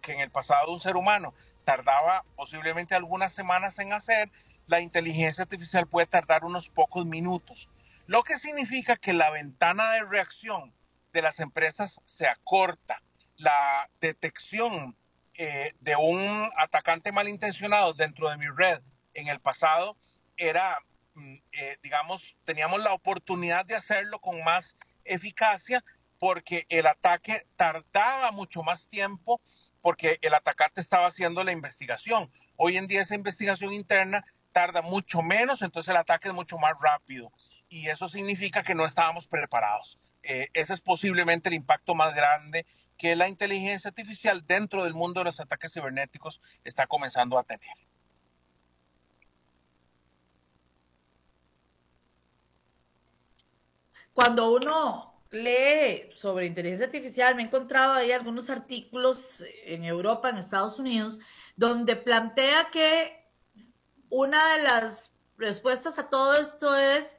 que en el pasado un ser humano tardaba posiblemente algunas semanas en hacer, la inteligencia artificial puede tardar unos pocos minutos. Lo que significa que la ventana de reacción de las empresas se acorta. La detección de un atacante malintencionado dentro de mi red en el pasado era, digamos, teníamos la oportunidad de hacerlo con más eficacia porque el ataque tardaba mucho más tiempo porque el atacante estaba haciendo la investigación. Hoy en día esa investigación interna tarda mucho menos, entonces el ataque es mucho más rápido y eso significa que no estábamos preparados. Ese es posiblemente el impacto más grande que la inteligencia artificial dentro del mundo de los ataques cibernéticos está comenzando a tener. Cuando uno lee sobre inteligencia artificial, me he encontrado ahí algunos artículos en Europa, en Estados Unidos, donde plantea que una de las respuestas a todo esto es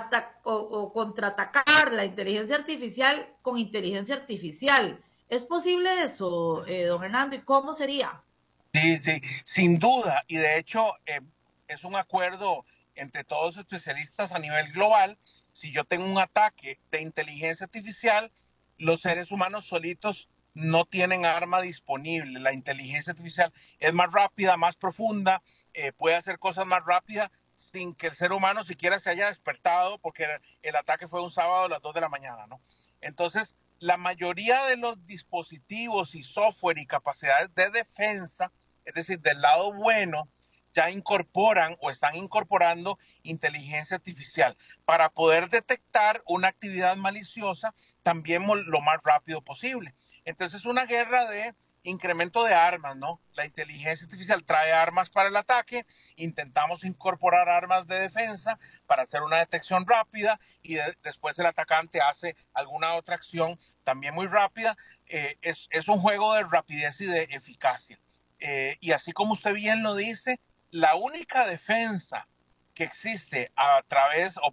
o contraatacar la inteligencia artificial con inteligencia artificial. ¿Es posible eso, don Hernando? ¿Y cómo sería? Sí, sí, sin duda. Y de hecho es un acuerdo entre todos los especialistas a nivel global. Si yo tengo un ataque de inteligencia artificial, los seres humanos solitos no tienen arma disponible. La inteligencia artificial es más rápida, más profunda, puede hacer cosas más rápidas sin que el ser humano siquiera se haya despertado porque el ataque fue un sábado a las 2 de la mañana, ¿no? Entonces, la mayoría de los dispositivos y software y capacidades de defensa, es decir, del lado bueno, ya incorporan o están incorporando inteligencia artificial para poder detectar una actividad maliciosa también lo más rápido posible. Entonces es una guerra de incremento de armas, ¿no? La inteligencia artificial trae armas para el ataque, intentamos incorporar armas de defensa para hacer una detección rápida y después el atacante hace alguna otra acción también muy rápida. Es un juego de rapidez y de eficacia. Y así como usted bien lo dice, la única defensa que existe a través o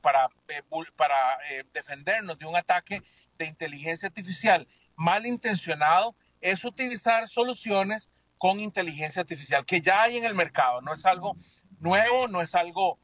para defendernos de un ataque de inteligencia artificial malintencionado es utilizar soluciones con inteligencia artificial que ya hay en el mercado. No es algo nuevo, no es algo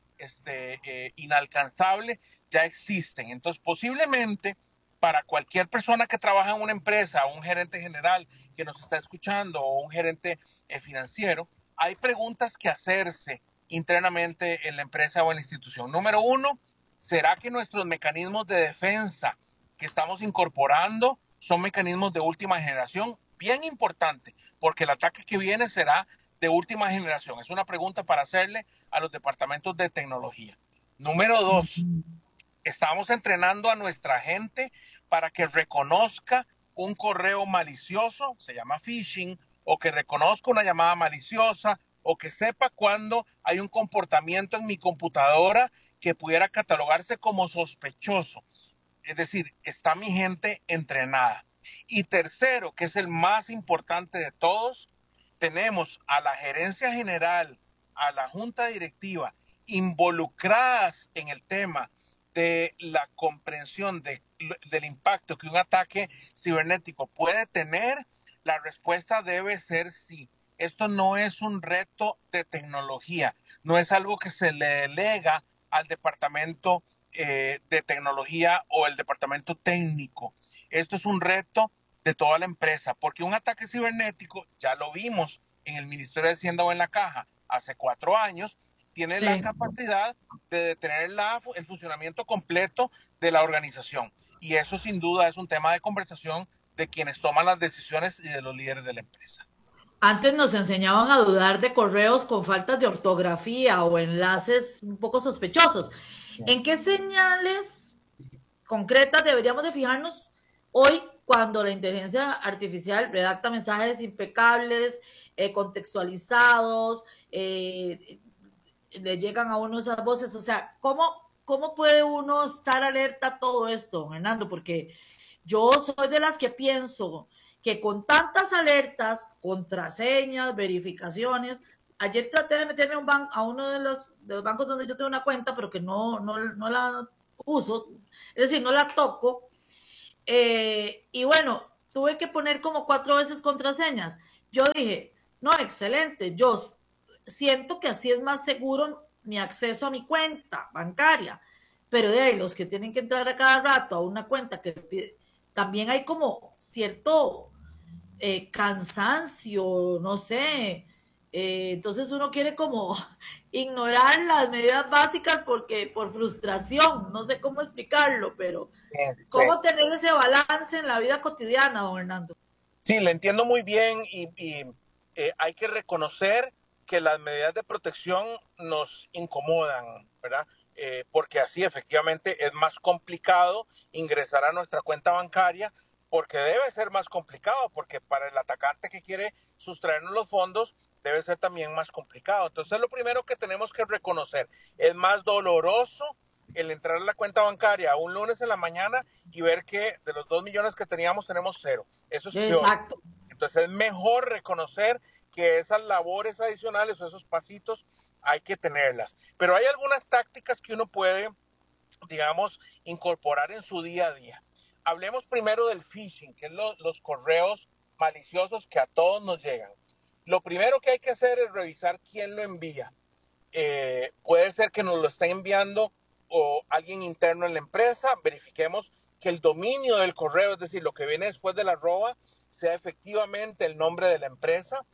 inalcanzable, ya existen. Entonces, posiblemente para cualquier persona que trabaja en una empresa, un gerente general que nos está escuchando o un gerente financiero, hay preguntas que hacerse internamente en la empresa o en la institución. Número uno, ¿será que nuestros mecanismos de defensa que estamos incorporando son mecanismos de última generación? Bien importante, porque el ataque que viene será de última generación. Es una pregunta para hacerle a los departamentos de tecnología. Número dos, estamos entrenando a nuestra gente para que reconozca un correo malicioso, se llama phishing, o que reconozca una llamada maliciosa, o que sepa cuando hay un comportamiento en mi computadora que pudiera catalogarse como sospechoso. Es decir, está mi gente entrenada. Y tercero, que es el más importante de todos, tenemos a la gerencia general, a la junta directiva, involucradas en el tema de la comprensión del impacto que un ataque cibernético puede tener. La respuesta debe ser sí. Esto no es un reto de tecnología, no es algo que se le delega al departamento de tecnología o el departamento técnico. Esto es un reto de toda la empresa, porque un ataque cibernético, ya lo vimos en el Ministerio de Hacienda o en la Caja hace 4 años, tiene la Sí. capacidad de detener el funcionamiento completo de la organización. Y eso sin duda es un tema de conversación de quienes toman las decisiones y de los líderes de la empresa. Antes nos enseñaban a dudar de correos con faltas de ortografía o enlaces un poco sospechosos. ¿En qué señales concretas deberíamos de fijarnos hoy cuando la inteligencia artificial redacta mensajes impecables, contextualizados, le llegan a uno esas voces? O sea, ¿cómo puede uno estar alerta a todo esto, Fernando? Porque yo soy de las que pienso que con tantas alertas, contraseñas, verificaciones, ayer traté de meterme a uno de los bancos donde yo tengo una cuenta, pero que no la uso, es decir, no la toco. Y bueno, tuve que poner como 4 veces contraseñas, yo dije, no, excelente, yo siento que así es más seguro mi acceso a mi cuenta bancaria, pero de ahí los que tienen que entrar a cada rato a una cuenta que también hay como cierto cansancio, no sé. Entonces uno quiere como ignorar las medidas básicas porque por frustración, no sé cómo explicarlo, pero Sí. cómo tener ese balance en la vida cotidiana, don Hernando. Sí, le entiendo muy bien y hay que reconocer que las medidas de protección nos incomodan, ¿verdad? Porque así efectivamente es más complicado ingresar a nuestra cuenta bancaria, porque debe ser más complicado, porque para el atacante que quiere sustraernos los fondos debe ser también más complicado. Entonces lo primero que tenemos que reconocer, es más doloroso el entrar a la cuenta bancaria un lunes en la mañana y ver que de los 2 millones que teníamos tenemos cero. Eso es peor. Exacto. Entonces es mejor reconocer que esas labores adicionales o esos pasitos hay que tenerlas. Pero hay algunas tácticas que uno puede, digamos, incorporar en su día a día. Hablemos primero del phishing, que es los correos maliciosos que a todos nos llegan. Lo primero que hay que hacer es revisar quién lo envía. Puede ser que nos lo esté enviando o alguien interno en la empresa. Verifiquemos que el dominio del correo, es decir, lo que viene después del arroba, sea efectivamente el nombre de la empresa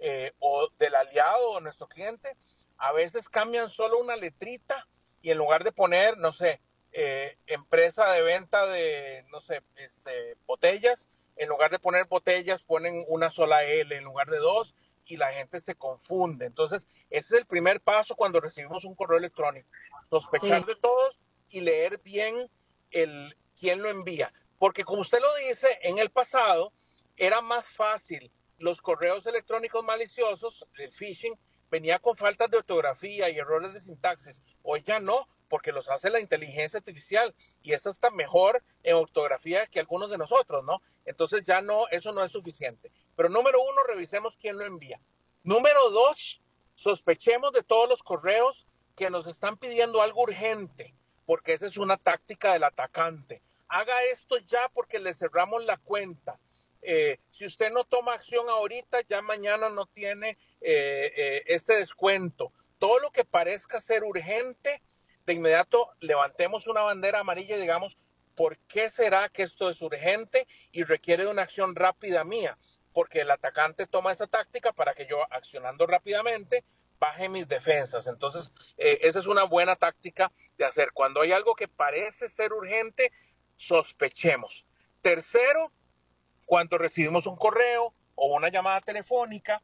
o del aliado o nuestro cliente. A veces cambian solo una letrita y en lugar de poner, no sé, empresa de venta de, no sé, botellas, en lugar de poner botellas ponen una sola L en lugar de dos y la gente se confunde. Entonces, ese es el primer paso cuando recibimos un correo electrónico. Sí, Sospechar de todos y leer bien quién lo envía. Porque como usted lo dice, en el pasado era más fácil. Los correos electrónicos maliciosos, el phishing, venía con faltas de ortografía y errores de sintaxis. Hoy ya no, porque los hace la inteligencia artificial y esta está mejor en ortografía que algunos de nosotros, ¿no? Entonces ya no, eso no es suficiente. Pero número uno, revisemos quién lo envía. Número dos, sospechemos de todos los correos que nos están pidiendo algo urgente, porque esa es una táctica del atacante. Haga esto ya porque le cerramos la cuenta. Si usted no toma acción ahorita, ya mañana no tiene este descuento. Todo lo que parezca ser urgente, de inmediato levantemos una bandera amarilla y digamos, ¿por qué será que esto es urgente y requiere de una acción rápida mía? Porque el atacante toma esa táctica para que yo, accionando rápidamente, baje mis defensas. Entonces, esa es una buena táctica de hacer. Cuando hay algo que parece ser urgente, sospechemos. Tercero, cuando recibimos un correo o una llamada telefónica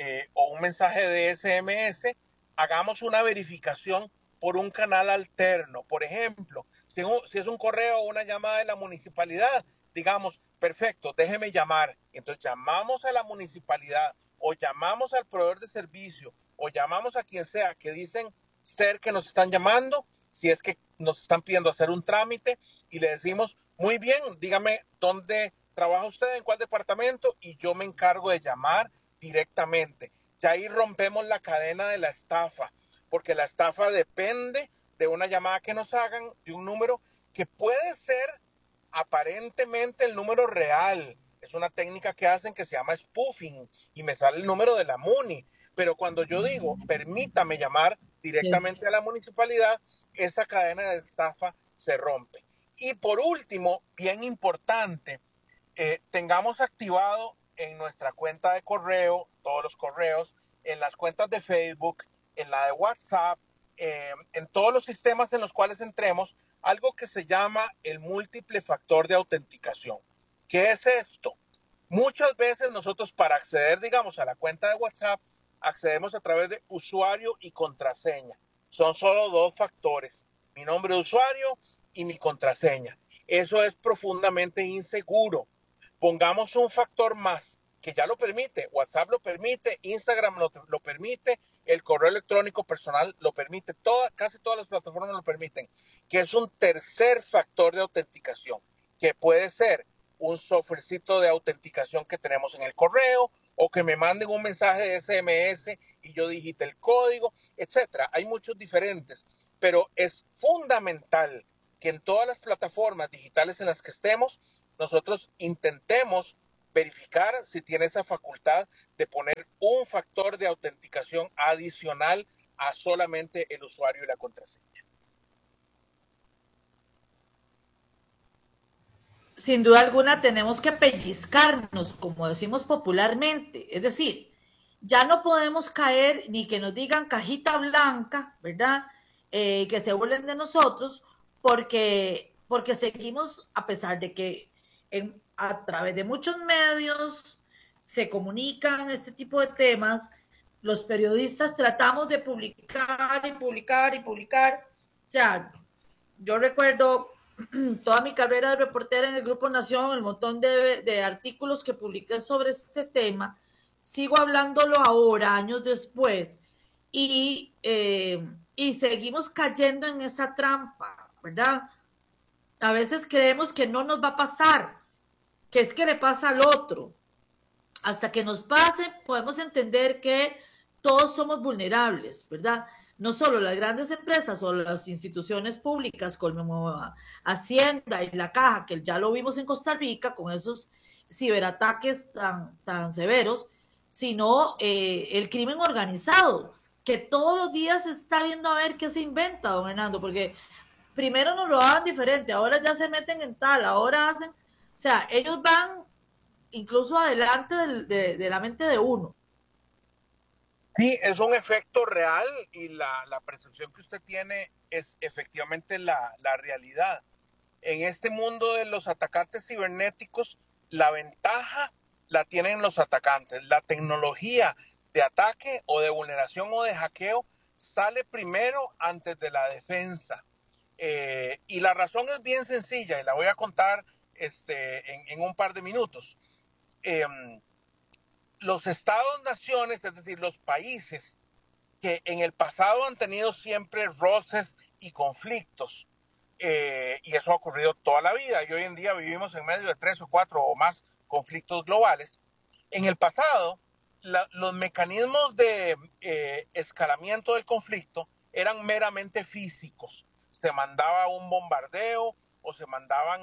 o un mensaje de SMS, hagamos una verificación por un canal alterno. Por ejemplo, si es un correo o una llamada de la municipalidad, digamos, perfecto, déjeme llamar. Entonces llamamos a la municipalidad o llamamos al proveedor de servicio o llamamos a quien sea que dicen ser que nos están llamando, si es que nos están pidiendo hacer un trámite y le decimos, muy bien, dígame dónde trabaja usted, en cuál departamento y yo me encargo de llamar directamente. Ya ahí rompemos la cadena de la estafa, porque la estafa depende de una llamada que nos hagan, de un número que puede ser aparentemente el número real. Es una técnica que hacen que se llama spoofing y me sale el número de la MUNI. Pero cuando yo digo, permítame llamar sí, directamente a la municipalidad, esa cadena de estafa se rompe. Y por último, bien importante, tengamos activado en nuestra cuenta de correo, todos los correos, en las cuentas de Facebook, en la de WhatsApp, en todos los sistemas en los cuales entremos, algo que se llama el múltiple factor de autenticación. ¿Qué es esto? Muchas veces nosotros para acceder, digamos, a la cuenta de WhatsApp, accedemos a través de usuario y contraseña. Son solo dos factores, mi nombre de usuario y mi contraseña. Eso es profundamente inseguro. Pongamos un factor más que ya lo permite, WhatsApp lo permite, Instagram lo permite, el correo electrónico personal lo permite, casi todas las plataformas lo permiten, que es un tercer factor de autenticación, que puede ser un softwarecito de autenticación que tenemos en el correo o que me manden un mensaje de SMS y yo digite el código, etcétera. Hay muchos diferentes, pero es fundamental que en todas las plataformas digitales en las que estemos, nosotros intentemos verificar si tiene esa facultad de poner un factor de autenticación adicional a solamente el usuario y la contraseña. Sin duda alguna tenemos que pellizcarnos, como decimos popularmente. Es decir, ya no podemos caer ni que nos digan cajita blanca, ¿verdad? Que se burlen de nosotros, porque seguimos, a pesar de que a través de muchos medios se comunican este tipo de temas, los periodistas tratamos de publicar y publicar y publicar. O sea, yo recuerdo toda mi carrera de reportera en el Grupo Nación, el montón de artículos que publiqué sobre este tema, sigo hablándolo ahora, años después, y seguimos cayendo en esa trampa, ¿verdad? A veces creemos que no nos va a pasar, que es que le pasa al otro. Hasta que nos pase, podemos entender que todos somos vulnerables, ¿verdad? No solo las grandes empresas o las instituciones públicas como Hacienda y la Caja, que ya lo vimos en Costa Rica con esos ciberataques tan severos, sino el crimen organizado, que todos los días se está viendo a ver qué se inventa, don Hernando, porque primero nos robaban diferente, ahora ya se meten en tal, ahora hacen, o sea, ellos van incluso adelante de la mente de uno. Sí, es un efecto real y la percepción que usted tiene es efectivamente la realidad. En este mundo de los atacantes cibernéticos, la ventaja la tienen los atacantes. La tecnología de ataque o de vulneración o de hackeo sale primero antes de la defensa. Y la razón es bien sencilla y la voy a contar en un par de minutos. Eh, los estados-naciones, es decir, los países que en el pasado han tenido siempre roces y conflictos, y eso ha ocurrido toda la vida, y hoy en día vivimos en medio de 3 o 4 o más conflictos globales. En el pasado, los mecanismos de escalamiento del conflicto eran meramente físicos. Se mandaba un bombardeo o se mandaban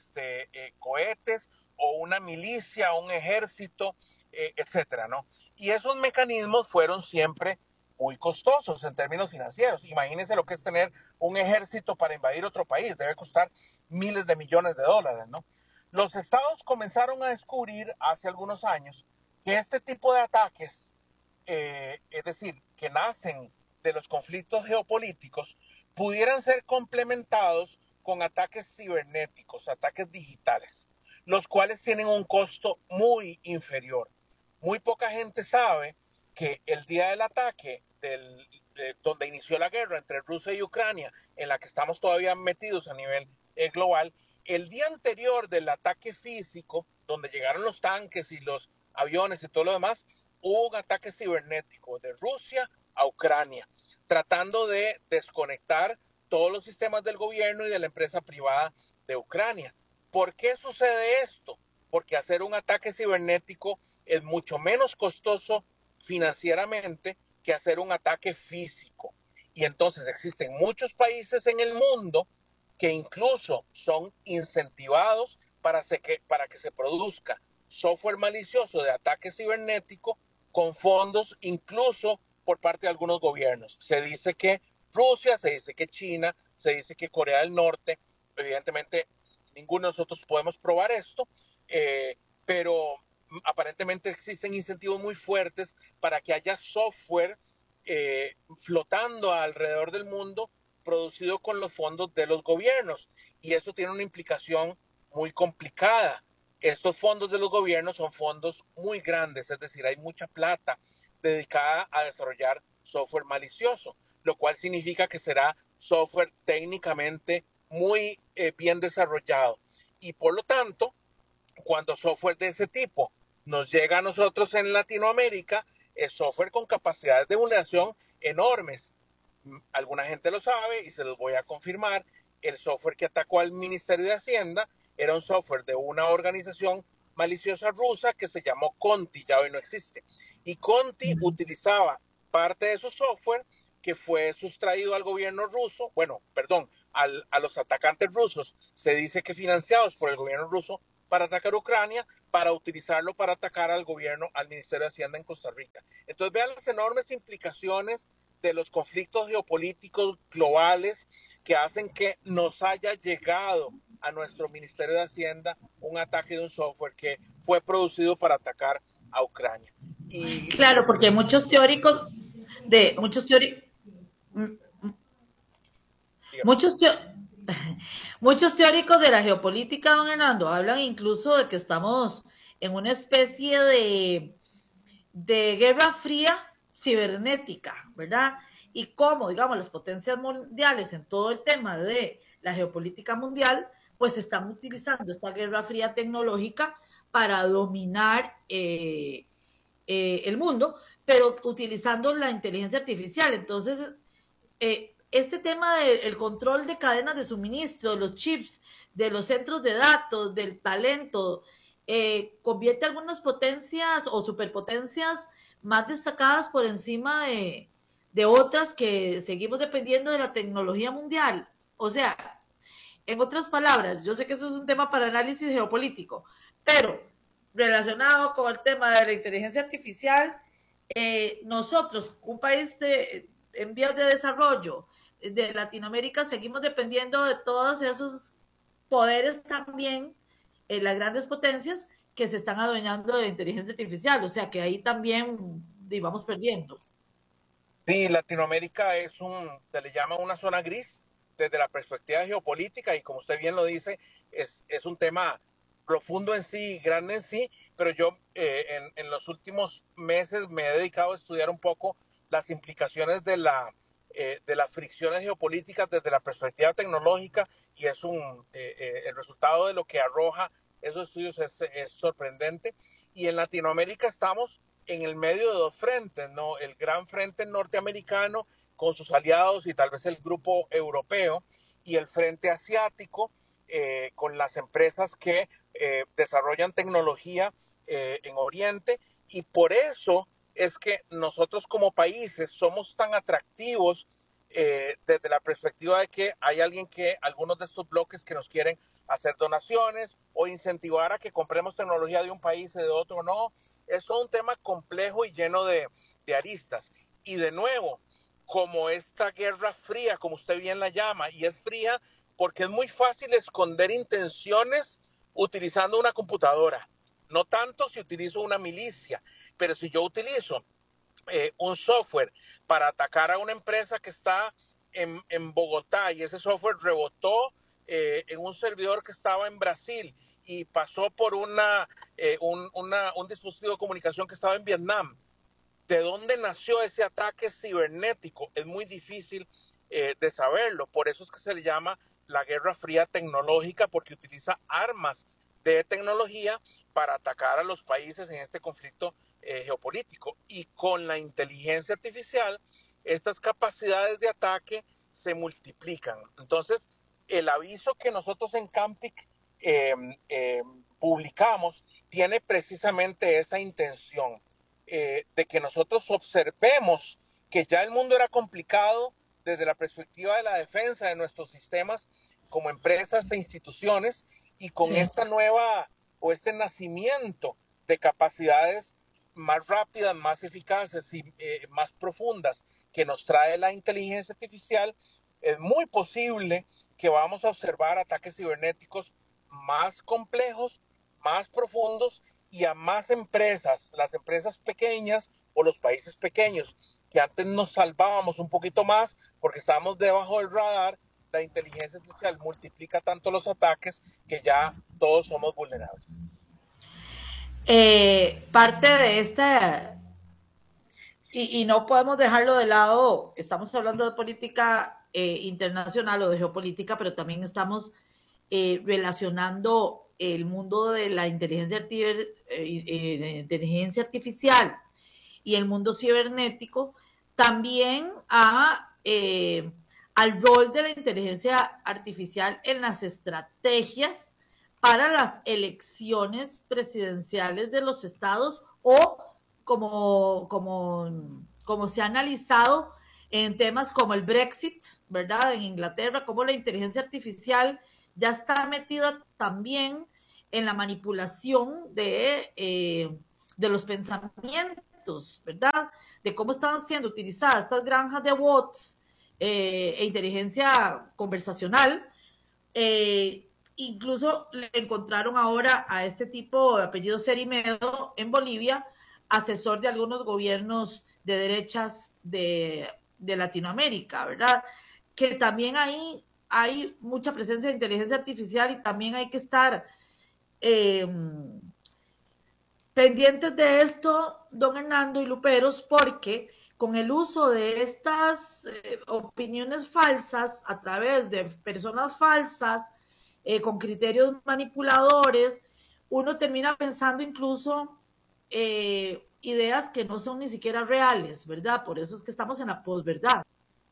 cohetes o una milicia, un ejército, etcétera, ¿no? Y esos mecanismos fueron siempre muy costosos en términos financieros. Imagínense lo que es tener un ejército para invadir otro país, debe costar miles de millones de dólares, ¿no? Los estados comenzaron a descubrir hace algunos años que este tipo de ataques, es decir, que nacen de los conflictos geopolíticos, pudieran ser complementados con ataques cibernéticos, ataques digitales, los cuales tienen un costo muy inferior. Muy poca gente sabe que el día del ataque, donde inició la guerra entre Rusia y Ucrania, en la que estamos todavía metidos a nivel global, el día anterior del ataque físico, donde llegaron los tanques y los aviones y todo lo demás, hubo un ataque cibernético de Rusia a Ucrania, tratando de desconectar todos los sistemas del gobierno y de la empresa privada de Ucrania. ¿Por qué sucede esto? Porque hacer un ataque cibernético es mucho menos costoso financieramente que hacer un ataque físico. Y entonces existen muchos países en el mundo que incluso son incentivados para que se produzca software malicioso de ataque cibernético con fondos incluso por parte de algunos gobiernos. Se dice que Rusia, se dice que China, se dice que Corea del Norte, evidentemente ninguno de nosotros podemos probar esto, pero aparentemente existen incentivos muy fuertes para que haya software flotando alrededor del mundo producido con los fondos de los gobiernos. Y eso tiene una implicación muy complicada. Estos fondos de los gobiernos son fondos muy grandes, es decir, hay mucha plata dedicada a desarrollar software malicioso, lo cual significa que será software técnicamente muy bien desarrollado. Y por lo tanto, cuando software de ese tipo nos llega a nosotros en Latinoamérica, es software con capacidades de vulneración enormes. Alguna gente lo sabe y se los voy a confirmar. El software que atacó al Ministerio de Hacienda era un software de una organización maliciosa rusa que se llamó Conti, ya hoy no existe. Y Conti utilizaba parte de su software que fue sustraído al gobierno ruso, bueno, perdón, a los atacantes rusos, se dice que financiados por el gobierno ruso para atacar Ucrania, para utilizarlo para atacar al gobierno, al Ministerio de Hacienda en Costa Rica. Entonces vean las enormes implicaciones de los conflictos geopolíticos globales que hacen que nos haya llegado a nuestro Ministerio de Hacienda un ataque de un software que fue producido para atacar a Ucrania. Y Claro, porque muchos teóricos de muchos teóricos dígame, muchos teo- muchos teóricos de la geopolítica, don Hernando, hablan incluso de que estamos en una especie de guerra fría cibernética, ¿verdad? Y cómo, digamos, las potencias mundiales en todo el tema de la geopolítica mundial, pues están utilizando esta guerra fría tecnológica para dominar el mundo, pero utilizando la inteligencia artificial. Entonces, este tema del control de cadenas de suministro, de los chips, de los centros de datos, del talento, convierte algunas potencias o superpotencias más destacadas por encima de otras que seguimos dependiendo de la tecnología mundial. O sea, en otras palabras, yo sé que eso es un tema para análisis geopolítico, pero relacionado con el tema de la inteligencia artificial, nosotros, un país en vías de desarrollo de Latinoamérica, seguimos dependiendo de todos esos poderes también, las grandes potencias que se están adueñando de la inteligencia artificial, o sea que ahí también vamos perdiendo. sí, Latinoamérica se le llama una zona gris desde la perspectiva geopolítica y como usted bien lo dice, es un tema profundo en sí, grande en sí, pero yo en los últimos meses me he dedicado a estudiar un poco las implicaciones de las fricciones geopolíticas desde la perspectiva tecnológica y el resultado de lo que arroja esos estudios es sorprendente. Y en Latinoamérica estamos en el medio de dos frentes, ¿no? El gran frente norteamericano con sus aliados y tal vez el grupo europeo y el frente asiático con las empresas que desarrollan tecnología en Oriente y por eso es que nosotros como países somos tan atractivos desde la perspectiva de que hay algunos de estos bloques que nos quieren hacer donaciones o incentivar a que compremos tecnología de un país y de otro no. Es un tema complejo y lleno de aristas. Y de nuevo, como esta guerra fría, como usted bien la llama, y es fría porque es muy fácil esconder intenciones utilizando una computadora. No tanto si utilizo una milicia, pero si yo utilizo un software para atacar a una empresa que está en Bogotá y ese software rebotó en un servidor que estaba en Brasil y pasó por un dispositivo de comunicación que estaba en Vietnam. ¿De dónde nació ese ataque cibernético? Es muy difícil de saberlo. Por eso es que se le llama la Guerra Fría tecnológica, porque utiliza armas de tecnología para atacar a los países en este conflicto geopolítico. Y con la inteligencia artificial, estas capacidades de ataque se multiplican. Entonces, el aviso que nosotros en Camtic eh, eh, publicamos tiene precisamente esa intención de que nosotros observemos que ya el mundo era complicado desde la perspectiva de la defensa de nuestros sistemas como empresas e instituciones y con Sí. esta nueva o este nacimiento de capacidades más rápidas, más eficaces y más profundas que nos trae la inteligencia artificial, es muy posible que vamos a observar ataques cibernéticos más complejos, más profundos y a más empresas, las empresas pequeñas o los países pequeños, que antes nos salvábamos un poquito más porque estábamos debajo del radar, la inteligencia artificial multiplica tanto los ataques que ya todos somos vulnerables. Parte de esta, y no podemos dejarlo de lado, estamos hablando de política internacional o de geopolítica, pero también estamos relacionando el mundo de la inteligencia artificial y el mundo cibernético también al rol de la inteligencia artificial en las estrategias para las elecciones presidenciales de los estados o como se ha analizado en temas como el Brexit, ¿verdad? En Inglaterra, como la inteligencia artificial ya está metida también en la manipulación de los pensamientos, ¿verdad? De cómo están siendo utilizadas estas granjas de bots e inteligencia conversacional. Incluso le encontraron ahora a este tipo de apellido Cerimedo en Bolivia, asesor de algunos gobiernos de derechas de Latinoamérica, ¿verdad? Que también ahí hay mucha presencia de inteligencia artificial y también hay que estar eh, pendientes de esto, don Hernando y Luperos, porque con el uso de estas opiniones falsas a través de personas falsas, con criterios manipuladores, uno termina pensando incluso ideas que no son ni siquiera reales, ¿verdad? Por eso es que estamos en la posverdad.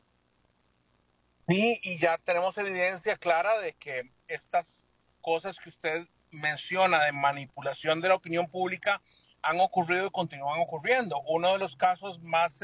Sí, y ya tenemos evidencia clara de que estas cosas que usted menciona de manipulación de la opinión pública han ocurrido y continúan ocurriendo. Uno de los casos más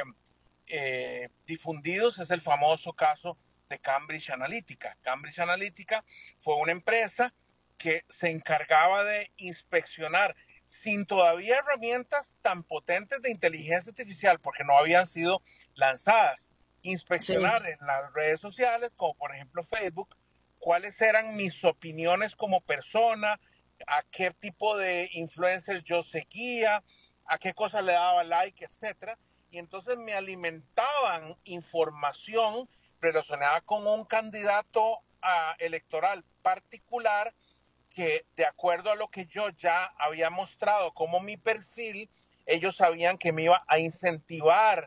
difundidos es el famoso caso de Cambridge Analytica. Cambridge Analytica fue una empresa que se encargaba de inspeccionar sin todavía herramientas tan potentes de inteligencia artificial, porque no habían sido lanzadas, Sí, inspeccionar en las redes sociales, como por ejemplo Facebook, cuáles eran mis opiniones como persona, a qué tipo de influencers yo seguía, a qué cosas le daba like, etcétera. Y entonces me alimentaban información relacionada con un candidato electoral particular que, de acuerdo a lo que yo ya había mostrado como mi perfil, ellos sabían que me iba a incentivar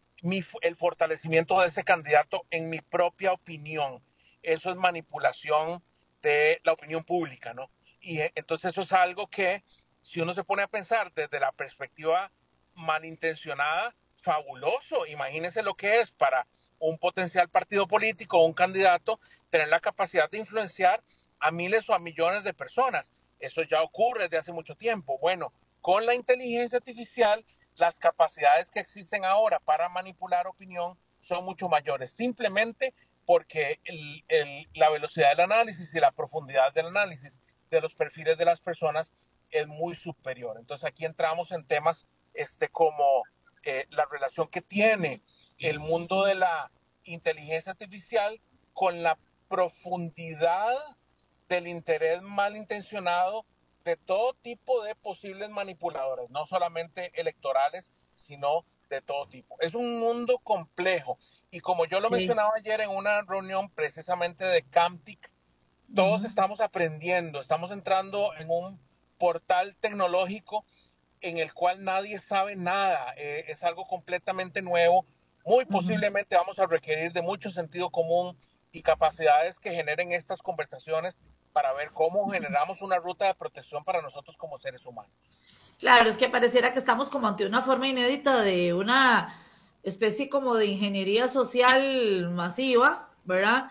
el fortalecimiento de ese candidato en mi propia opinión. Eso es manipulación de la opinión pública, ¿no? Y entonces eso es algo que, si uno se pone a pensar desde la perspectiva malintencionada, fabuloso. Imagínense lo que es para un potencial partido político o un candidato tener la capacidad de influenciar a miles o a millones de personas. Eso ya ocurre desde hace mucho tiempo. Bueno, con la inteligencia artificial, las capacidades que existen ahora para manipular opinión son mucho mayores, simplemente porque la velocidad del análisis y la profundidad del análisis de los perfiles de las personas es muy superior. Entonces aquí entramos en temas como la relación que tiene el mundo de la inteligencia artificial con la profundidad del interés malintencionado de todo tipo de posibles manipuladores, no solamente electorales, sino de todo tipo. Es un mundo complejo y como yo lo sí. mencionaba ayer en una reunión precisamente de Camtic, Uh todos -huh. estamos aprendiendo, estamos entrando en un portal tecnológico en el cual nadie sabe nada, es algo completamente nuevo, muy Uh -huh. posiblemente vamos a requerir de mucho sentido común y capacidades que generen estas conversaciones para ver cómo generamos una ruta de protección para nosotros como seres humanos. Claro, es que pareciera que estamos como ante una forma inédita de una especie como de ingeniería social masiva, ¿verdad?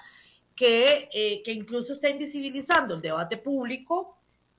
Que incluso está invisibilizando el debate público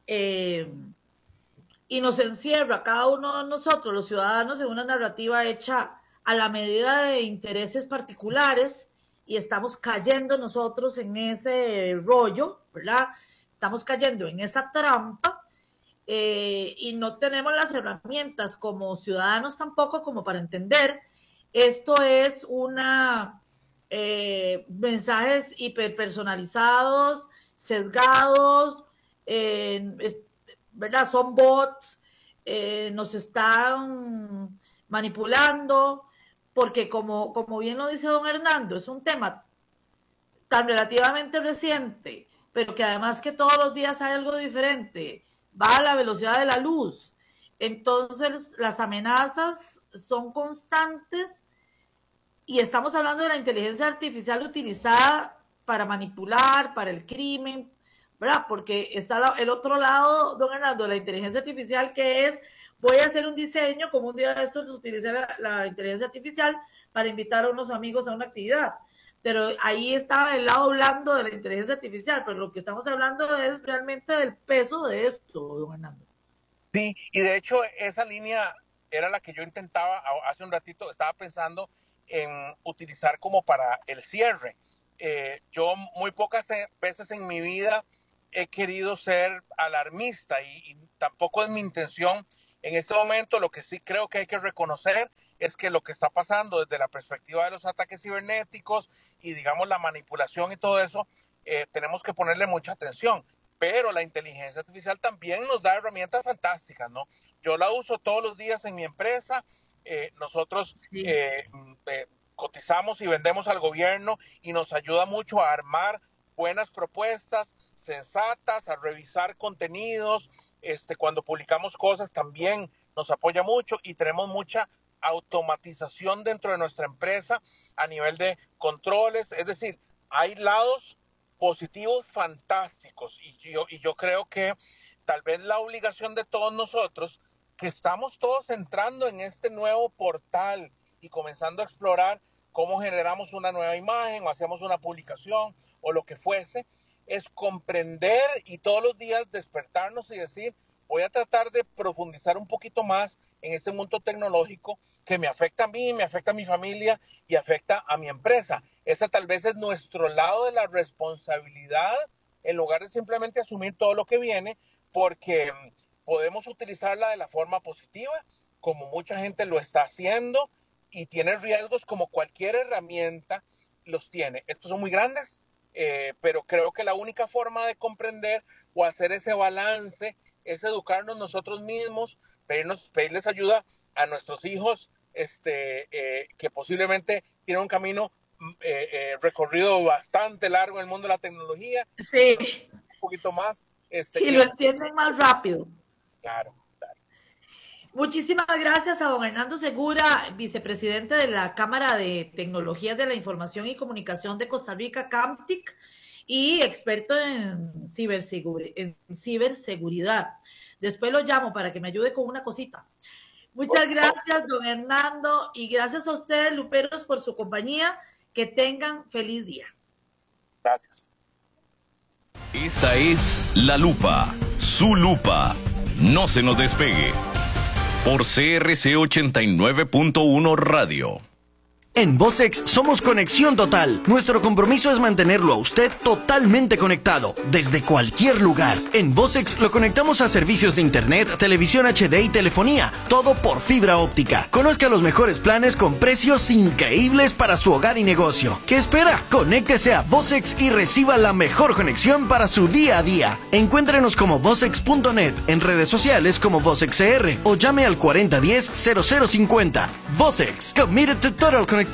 y nos encierra a cada uno de nosotros, los ciudadanos, en una narrativa hecha a la medida de intereses particulares y estamos cayendo nosotros en ese rollo, ¿verdad? Estamos cayendo en esa trampa y no tenemos las herramientas como ciudadanos tampoco como para entender esto es una mensajes hiperpersonalizados, sesgados, es, ¿verdad? Son bots, nos están manipulando, porque como bien lo dice don Hernando, es un tema tan relativamente reciente, pero que además que todos los días hay algo diferente, va a la velocidad de la luz. Entonces, las amenazas son constantes y estamos hablando de la inteligencia artificial utilizada para manipular, para el crimen, ¿verdad? Porque está el otro lado, don Hernando, de la inteligencia artificial, que es, voy a hacer un diseño, como un día de estos utilicé la inteligencia artificial para invitar a unos amigos a una actividad. Pero ahí está el lado blando de la inteligencia artificial, pero lo que estamos hablando es realmente del peso de esto, don Hernando. Sí, y de hecho esa línea era la que yo intentaba hace un ratito, estaba pensando en utilizar como para el cierre. Yo muy pocas veces en mi vida he querido ser alarmista y tampoco es mi intención. En este momento lo que sí creo que hay que reconocer es que lo que está pasando desde la perspectiva de los ataques cibernéticos y digamos la manipulación y todo eso, tenemos que ponerle mucha atención. Pero la inteligencia artificial también nos da herramientas fantásticas, ¿no? Yo la uso todos los días en mi empresa. Nosotros Sí. cotizamos y vendemos al gobierno y nos ayuda mucho a armar buenas propuestas sensatas, a revisar contenidos. Cuando publicamos cosas también nos apoya mucho y tenemos mucha automatización dentro de nuestra empresa a nivel de controles. Es decir, hay lados positivos fantásticos y yo creo que tal vez la obligación de todos nosotros, que estamos todos entrando en este nuevo portal y comenzando a explorar cómo generamos una nueva imagen o hacemos una publicación o lo que fuese, es comprender y todos los días despertarnos y decir, voy a tratar de profundizar un poquito más en este mundo tecnológico que me afecta a mí, me afecta a mi familia y afecta a mi empresa. Ese tal vez es nuestro lado de la responsabilidad, en lugar de simplemente asumir todo lo que viene, porque podemos utilizarla de la forma positiva, como mucha gente lo está haciendo, y tiene riesgos como cualquier herramienta los tiene. Estos son muy grandes, pero creo que la única forma de comprender o hacer ese balance es educarnos nosotros mismos, pedirles ayuda a nuestros hijos, que posiblemente tienen un camino recorrido bastante largo en el mundo de la tecnología. Sí. Un poquito más. Y lo entienden más rápido. Claro. Muchísimas gracias a don Hernando Segura, vicepresidente de la Cámara de Tecnologías de la Información y Comunicación de Costa Rica, CAMTIC, y experto en ciberseguridad. Después lo llamo para que me ayude con una cosita. Muchas gracias, don Hernando, y gracias a ustedes, luperos, por su compañía. Que tengan feliz día. Gracias. Esta es La Lupa, su lupa. No se nos despegue. Por CRC 89.1 Radio. En Vocex somos conexión total. Nuestro compromiso es mantenerlo a usted totalmente conectado, desde cualquier lugar. En Vocex lo conectamos a servicios de internet, televisión HD y telefonía, todo por fibra óptica. Conozca los mejores planes con precios increíbles para su hogar y negocio. ¿Qué espera? Conéctese a Vocex y reciba la mejor conexión para su día a día. Encuéntrenos como vocex.net, en redes sociales como VocexCR o llame al 4010-0050. Vocex, committed to total connectivity.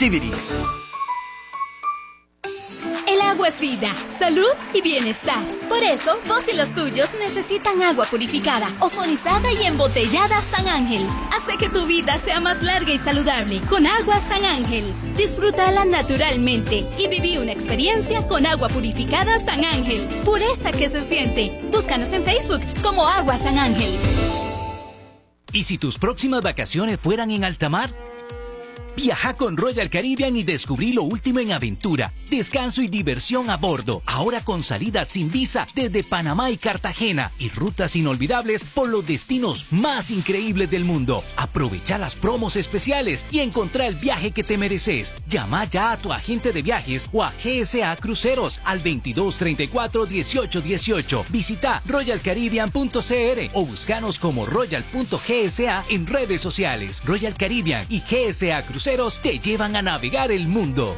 El agua es vida, salud y bienestar. Por eso, vos y los tuyos necesitan agua purificada, ozonizada y embotellada San Ángel. Hace que tu vida sea más larga y saludable con agua San Ángel. Disfrútala naturalmente y viví una experiencia con agua purificada San Ángel. Pureza que se siente. Búscanos en Facebook como Agua San Ángel. ¿Y si tus próximas vacaciones fueran en alta mar? Viaja con Royal Caribbean y descubrí lo último en aventura, descanso y diversión a bordo. Ahora con salidas sin visa desde Panamá y Cartagena y rutas inolvidables por los destinos más increíbles del mundo. Aprovecha las promos especiales y encontrá el viaje que te mereces. Llama ya a tu agente de viajes o a GSA Cruceros al 2234-1818. Visita royalcaribbean.cr o búscanos como royal.gsa en redes sociales. Royal Caribbean y GSA Cruceros te llevan a navegar el mundo.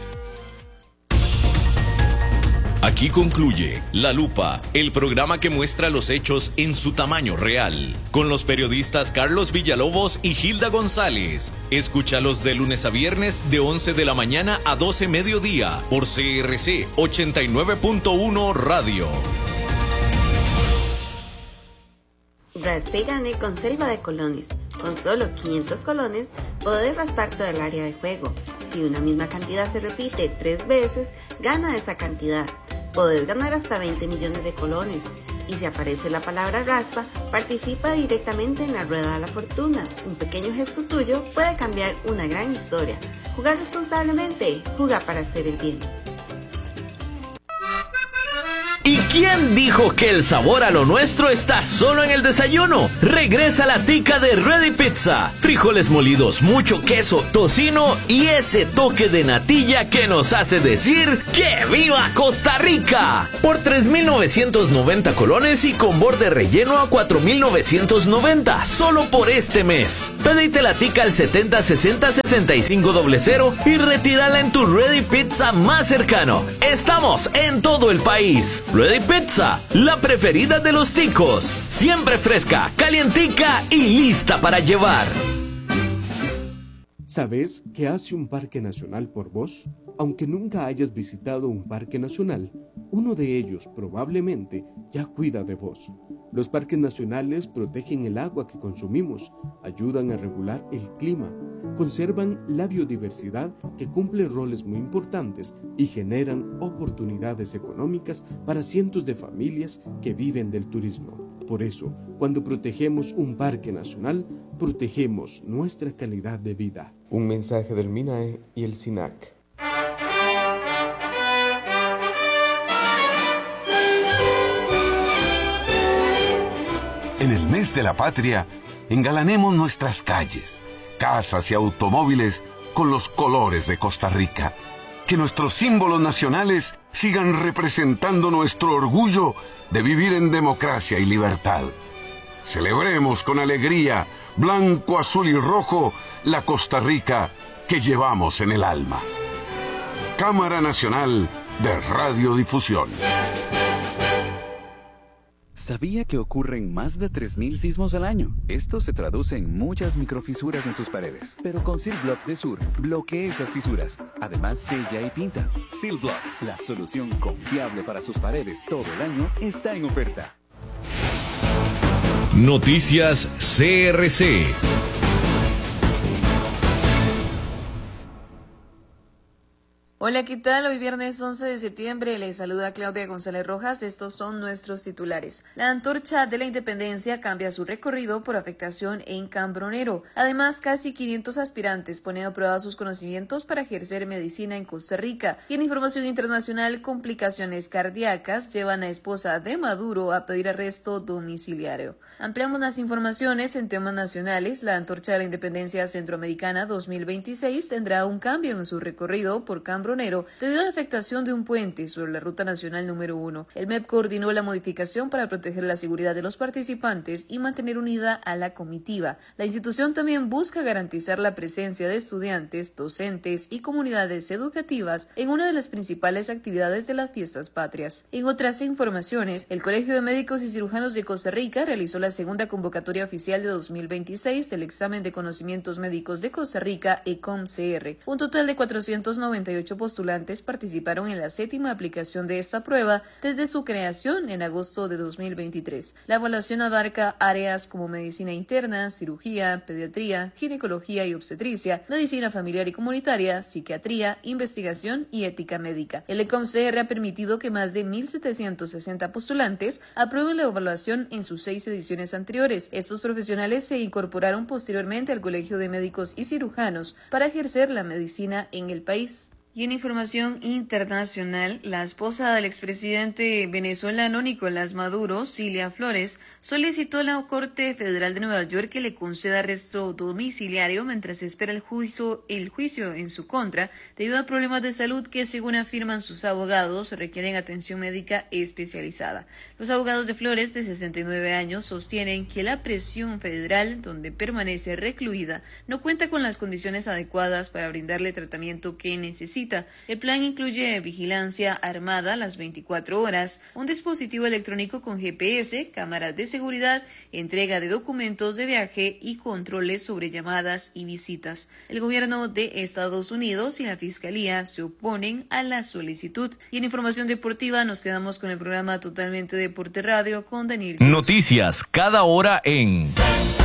Aquí concluye La Lupa, el programa que muestra los hechos en su tamaño real, con los periodistas Carlos Villalobos y Hilda González. Escúchalos de lunes a viernes de 11 de la mañana a 12 mediodía por CRC 89.1 Radio. Raspe y gane con Selva de Colones. Con solo 500 colones, podés raspar todo el área de juego. Si una misma cantidad se repite 3 veces, gana esa cantidad. Podés ganar hasta 20 millones de colones. Y si aparece la palabra raspa, participa directamente en la Rueda de la Fortuna. Un pequeño gesto tuyo puede cambiar una gran historia. Jugar responsablemente, juega para hacer el bien. ¿Y ¿Quién dijo que el sabor a lo nuestro está solo en el desayuno? Regresa la tica de Ready Pizza. Frijoles molidos, mucho queso, tocino y ese toque de natilla que nos hace decir ¡que viva Costa Rica! Por 3,990 colones y con borde relleno a 4,990, solo por este mes. Pedite la tica al 7060-6500 y retírala en tu Ready Pizza más cercano. Estamos en todo el país. Ready Pizza, la preferida de los ticos. Siempre fresca, calientica y lista para llevar. ¿Sabes qué hace un parque nacional por vos? Aunque nunca hayas visitado un parque nacional, uno de ellos probablemente ya cuida de vos. Los parques nacionales protegen el agua que consumimos, ayudan a regular el clima, conservan la biodiversidad que cumple roles muy importantes y generan oportunidades económicas para cientos de familias que viven del turismo. Por eso, cuando protegemos un parque nacional, protegemos nuestra calidad de vida. Un mensaje del MINAE y el SINAC. En el mes de la patria, engalanemos nuestras calles, casas y automóviles con los colores de Costa Rica. Que nuestros símbolos nacionales sigan representando nuestro orgullo de vivir en democracia y libertad. Celebremos con alegría, blanco, azul y rojo, la Costa Rica que llevamos en el alma. Cámara Nacional de Radiodifusión. ¿Sabía que ocurren más de 3,000 sismos al año? Esto se traduce en muchas microfisuras en sus paredes. Pero con Silblock de Sur, bloquea esas fisuras. Además, sella y pinta. Silblock, la solución confiable para sus paredes todo el año, está en oferta. Noticias CRC. Hola, ¿qué tal? Hoy viernes 11 de septiembre les saluda Claudia González Rojas. Estos son nuestros titulares. La antorcha de la Independencia cambia su recorrido por afectación en Cambronero. Además, casi 500 aspirantes ponen a prueba sus conocimientos para ejercer medicina en Costa Rica. Y en información internacional, complicaciones cardíacas llevan a esposa de Maduro a pedir arresto domiciliario. Ampliamos las informaciones en temas nacionales. La antorcha de la Independencia Centroamericana 2026 tendrá un cambio en su recorrido por Cambronero debido a la afectación de un puente sobre la Ruta Nacional número 1. El MEP coordinó la modificación para proteger la seguridad de los participantes y mantener unida a la comitiva. La institución también busca garantizar la presencia de estudiantes, docentes y comunidades educativas en una de las principales actividades de las fiestas patrias. En otras informaciones, el Colegio de Médicos y Cirujanos de Costa Rica realizó la segunda convocatoria oficial de 2026 del examen de conocimientos médicos de Costa Rica, ECOM-CR. Un total de 498 postulantes participaron en la 7ª aplicación de esta prueba desde su creación en agosto de 2023. La evaluación abarca áreas como medicina interna, cirugía, pediatría, ginecología y obstetricia, medicina familiar y comunitaria, psiquiatría, investigación y ética médica. El ECOM-CR ha permitido que más de 1,760 postulantes aprueben la evaluación en sus 6 ediciones anteriores. Estos profesionales se incorporaron posteriormente al Colegio de Médicos y Cirujanos para ejercer la medicina en el país. Y en información internacional, la esposa del expresidente venezolano Nicolás Maduro, Cilia Flores, solicitó a la Corte Federal de Nueva York que le conceda arresto domiciliario mientras se espera el juicio en su contra, debido a problemas de salud que, según afirman sus abogados, requieren atención médica especializada. Los abogados de Flores, de 69 años, sostienen que la prisión federal, donde permanece recluida, no cuenta con las condiciones adecuadas para brindarle tratamiento que necesita. El plan incluye vigilancia armada las 24 horas, un dispositivo electrónico con GPS, cámaras de seguridad, entrega de documentos de viaje y controles sobre llamadas y visitas. El gobierno de Estados Unidos y la Fiscalía se oponen a la solicitud. Y en información deportiva nos quedamos con el programa Totalmente Deporte Radio con Daniel Cruz. Noticias cada hora en